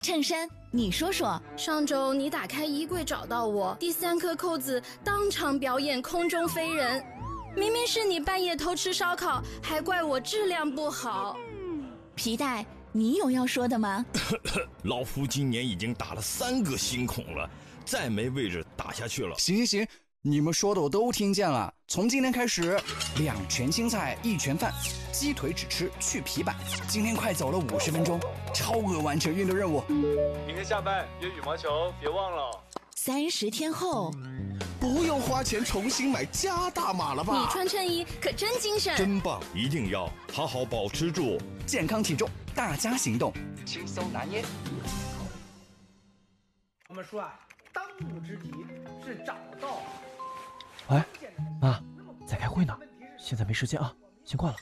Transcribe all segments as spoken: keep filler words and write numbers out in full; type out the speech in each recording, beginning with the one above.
衬衫，你说说。 上周你打开衣柜找到我，第三颗扣子当场表演空中飞人。明明是你半夜偷吃烧烤，还怪我质量不好。 皮带，你有要说的吗？ 老夫今年已经打了三个星孔了，再没位置打下去了。 行行行，你们说的我都听见了。从今天开始，两拳青菜一拳饭，鸡腿只吃去皮板。今天快走了五十分钟，超额完成运动任务。 明天下班约羽毛球，别忘了。 三十天后， 不用花钱重新买加大码了吧？ 你穿衬衣可真精神， 真棒！一定要好好保持住健康体重，大家行动，轻松拿捏。 我们说啊，当务之急是找到。 喂，妈，在开会呢，现在没时间啊，先挂了。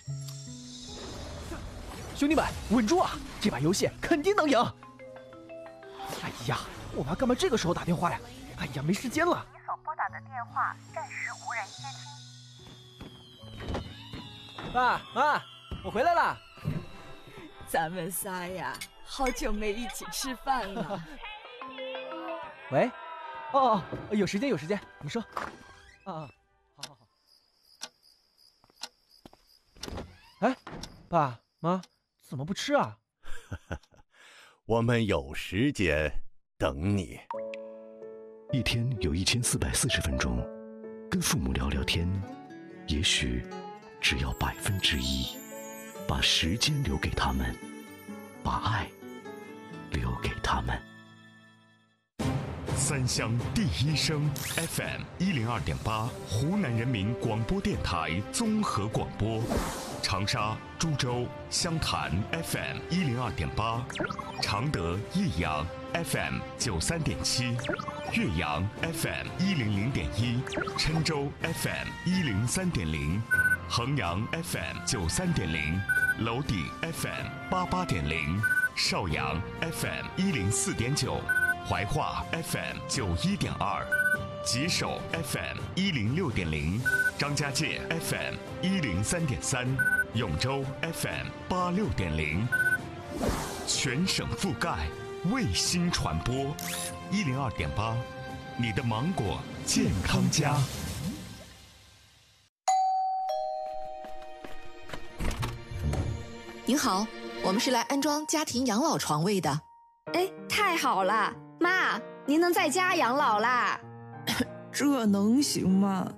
兄弟们，稳住啊！这把游戏肯定能赢。哎呀，我妈干嘛这个时候打电话呀？哎呀，没时间了。 你所拨打的电话暂时无人接听。 爸妈，我回来了。 咱们仨呀，好久没一起吃饭了。 喂，哦哦，有时间有时间，你说。啊，好好好。哎，爸妈怎么不吃啊？ 我们有时间等你。 一天有一千四百四十分钟，跟父母聊聊天，也许只要百分之一。把时间留给他们，把爱留给他们。 三乡第一声 F M 一零二点八，湖南人民广播电台综合广播。长沙、株洲、湘潭 F M 一零二点八，常德、益阳 F M 九三点七，岳阳 F M 一零零点一，郴州 F M 一零三点零，衡阳 F M 九三点零，娄底 F M 八八点零，邵阳 F M 一零四点九。怀化 F M 九一点二，吉首 F M 一零六点零，张家界 F M 一零三点三，永州 F M 八六点零，全省覆盖，卫星传播，一零二点八，你的芒果健康家。 您好，我们是来安装家庭养老床位的。 哎，太好了！妈，您能在家养老啦？ 这能行吗？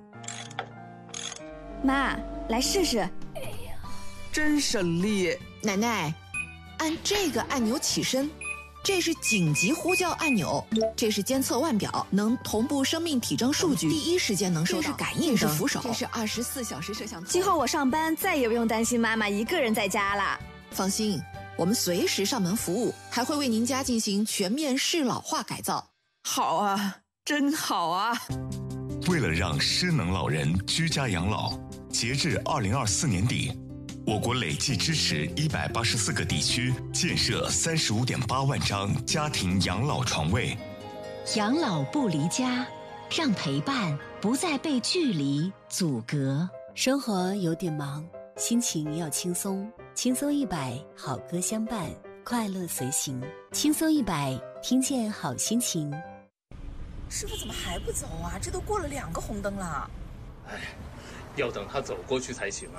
妈，来试试。 哎呀，真省力！ 奶奶，按这个按钮起身，这是紧急呼叫按钮，这是监测腕表，能同步生命体征数据，第一时间能收到。这是感应灯，这是扶手，这是二十四小时摄像头。 今后我上班再也不用担心妈妈一个人在家了。 放心。我们随时上门服务，还会为您家进行全面适老化改造。 好啊，真好啊！ 为了让失能老人居家养老，截至二零二四年底，我国累计支持一百八十四个地区建设三十五点八万张家庭养老床位。 养老不离家，让陪伴不再被距离阻隔。 生活有点忙，心情要轻松。轻松一百，好歌相伴，快乐随行。轻松一百，听见好心情。 师傅怎么还不走啊？这都过了两个红灯了。 哎，要等他走过去才行啊。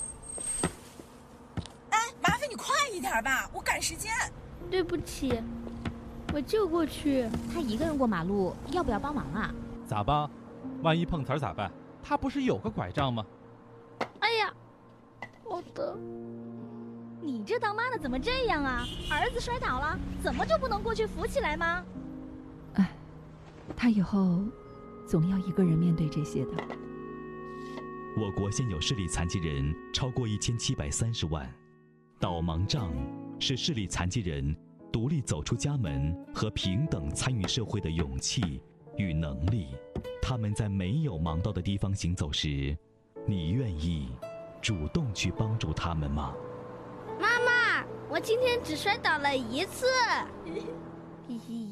哎，麻烦你快一点吧，我赶时间。 对不起，我就过去。 他一个人过马路，要不要帮忙啊？ 咋帮？万一碰瓷儿咋办？他不是有个拐杖吗？ 哎呀，好的。 你这当妈的怎么这样啊？儿子摔倒了，怎么就不能过去扶起来吗？ 哎，他以后总要一个人面对这些的。 我国现有视力残疾人超过一千七百三十万，导盲杖是视力残疾人独立走出家门和平等参与社会的勇气与能力。他们在没有盲道的地方行走时，你愿意主动去帮助他们吗？ 妈妈，我今天只摔倒了一次。嘿嘿。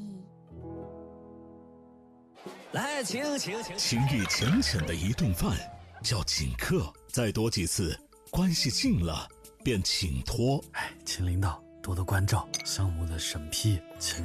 来，请请请。情谊浅浅的一顿饭叫请客，再多几次，关系近了便请托。 哎，秦领导， 多的关照，项目的审批、签